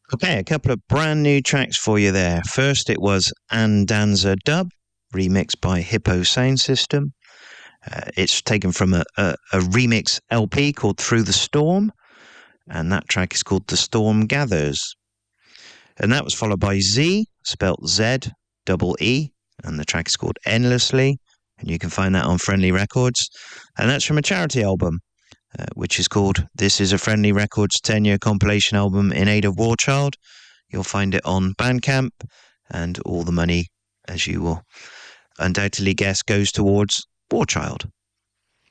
Okay, a couple of brand new tracks for you there. First, it was Andanza Dub, remixed by Hippo Sound System. It's taken from a remix LP called Through the Storm, and that track is called The Storm Gathers. And that was followed by Z, spelt Z, double E, and the track is called Endlessly, and you can find that on Friendly Records. And that's from a charity album, which is called This is a Friendly Records 10-year compilation album in aid of War Child. You'll find it on Bandcamp, and all the money, as you will undoubtedly guess, goes towards War Child.